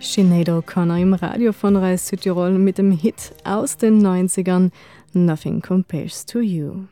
Sinead O'Connor im Radio von Reis Südtirol mit dem Hit aus den 90ern Nothing Compares to You.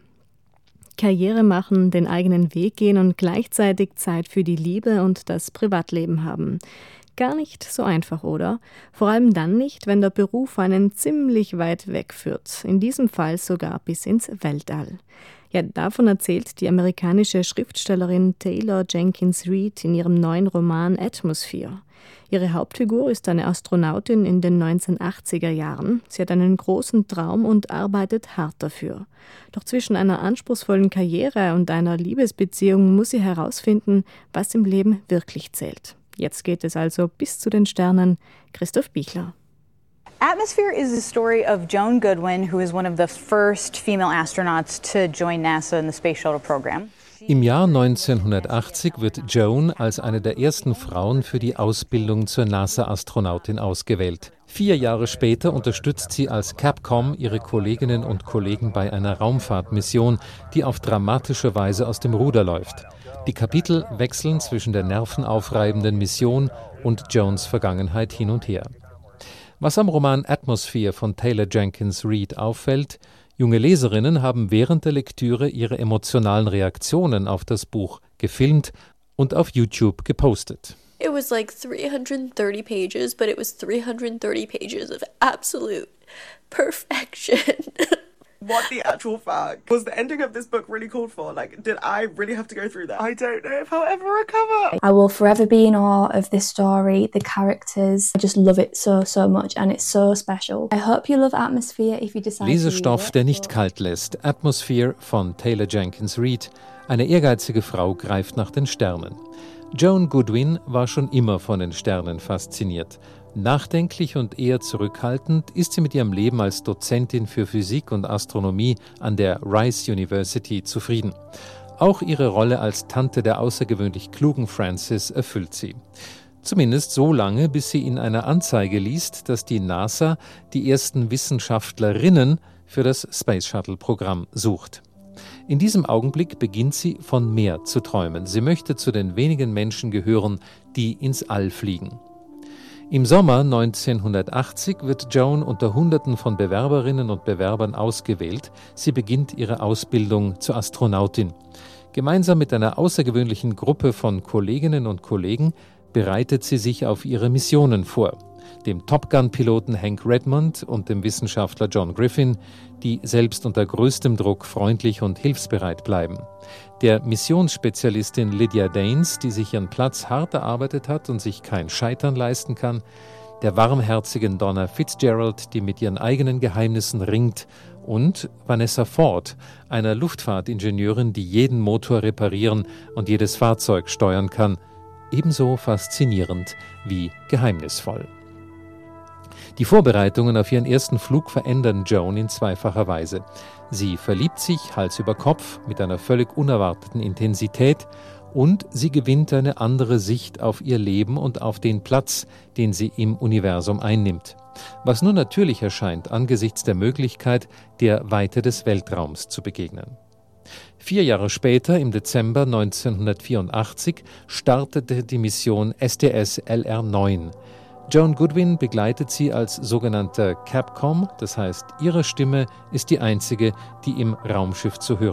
Karriere machen, den eigenen Weg gehen und gleichzeitig Zeit für die Liebe und das Privatleben haben. Gar nicht so einfach, oder? Vor allem dann nicht, wenn der Beruf einen ziemlich weit wegführt. In diesem Fall sogar bis ins Weltall. Ja, davon erzählt die amerikanische Schriftstellerin Taylor Jenkins Reid in ihrem neuen Roman Atmosphere. Ihre Hauptfigur ist eine Astronautin in den 1980er Jahren. Sie hat einen großen Traum und arbeitet hart dafür. Doch zwischen einer anspruchsvollen Karriere und einer Liebesbeziehung muss sie herausfinden, was im Leben wirklich zählt. Jetzt geht es also bis zu den Sternen. Christoph Bichler. Atmosphere is the story of Joan Goodwin, who is one of the first female astronauts to join NASA in the Space Shuttle program. Im Jahr 1980 wird Joan als eine der ersten Frauen für die Ausbildung zur NASA-Astronautin ausgewählt. 4 Jahre später unterstützt sie als Capcom ihre Kolleginnen und Kollegen bei einer Raumfahrtmission, die auf dramatische Weise aus dem Ruder läuft. Die Kapitel wechseln zwischen der nervenaufreibenden Mission und Joans Vergangenheit hin und her. Was am Roman Atmosphere von Taylor Jenkins Reid auffällt: Junge Leserinnen haben während der Lektüre ihre emotionalen Reaktionen auf das Buch gefilmt und auf YouTube gepostet. It was like 330 pages, but it was 330 pages of absolute perfection. What the actual fuck was the ending of this book really called for? Like, did I really have to go through that? I don't know if I'll ever recover. I will forever be in awe of this story, the characters. I just love it so, so much and it's so special. I hope you love Atmosphere if you decide Lesestoff, der nicht kalt lässt. Atmosphere von Taylor Jenkins Reid. Eine ehrgeizige Frau greift nach den Sternen. Joan Goodwin war schon immer von den Sternen fasziniert. Nachdenklich und eher zurückhaltend ist sie mit ihrem Leben als Dozentin für Physik und Astronomie an der Rice University zufrieden. Auch ihre Rolle als Tante der außergewöhnlich klugen Frances erfüllt sie. Zumindest so lange, bis sie in einer Anzeige liest, dass die NASA die ersten Wissenschaftlerinnen für das Space Shuttle-Programm sucht. In diesem Augenblick beginnt sie, von mehr zu träumen. Sie möchte zu den wenigen Menschen gehören, die ins All fliegen. Im Sommer 1980 wird Joan unter Hunderten von Bewerberinnen und Bewerbern ausgewählt. Sie beginnt ihre Ausbildung zur Astronautin. Gemeinsam mit einer außergewöhnlichen Gruppe von Kolleginnen und Kollegen bereitet sie sich auf ihre Missionen vor. Dem Top Gun-Piloten Hank Redmond und dem Wissenschaftler John Griffin, die selbst unter größtem Druck freundlich und hilfsbereit bleiben. Der Missionsspezialistin Lydia Danes, die sich ihren Platz hart erarbeitet hat und sich kein Scheitern leisten kann. Der warmherzigen Donna Fitzgerald, die mit ihren eigenen Geheimnissen ringt. Und Vanessa Ford, einer Luftfahrtingenieurin, die jeden Motor reparieren und jedes Fahrzeug steuern kann. Ebenso faszinierend wie geheimnisvoll. Die Vorbereitungen auf ihren ersten Flug verändern Joan in zweifacher Weise. Sie verliebt sich Hals über Kopf mit einer völlig unerwarteten Intensität und sie gewinnt eine andere Sicht auf ihr Leben und auf den Platz, den sie im Universum einnimmt. Was nur natürlich erscheint angesichts der Möglichkeit, der Weite des Weltraums zu begegnen. 4 Jahre später, im Dezember 1984, startete die Mission STS-LR-9. Joan Goodwin begleitet sie als sogenannter Capcom, das heißt, ihre Stimme ist die einzige, die im Raumschiff zu hören